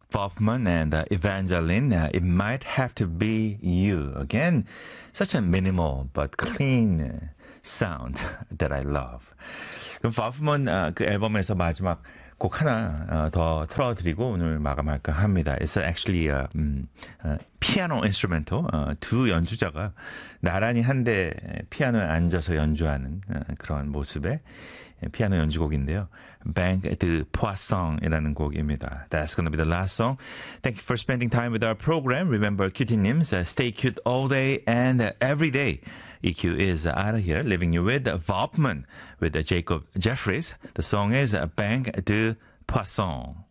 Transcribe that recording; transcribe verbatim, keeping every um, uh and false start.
Kaufman and uh, Evangeline, uh, It Might Have to Be You. Again, such a minimal but clean sound that I love. 그럼 Kaufman uh, 그 앨범에서 마지막 곡 하나 어, 더 틀어드리고 오늘 마감할까 합니다. It's actually a um, uh, piano instrumental. 어, 두 연주자가 나란히 한대 피아노에 앉아서 연주하는 어, 그런 모습의 피아노 연주곡인데요. Banque de Poisson이라는 곡입니다. That's going to be the last song. Thank you for spending time with our program. Remember, cutie names, uh, stay cute all day and uh, every day. E Q is out of here, leaving you with Vaupman with uh, Jacob Jeffries. The song is Banque de Poisson.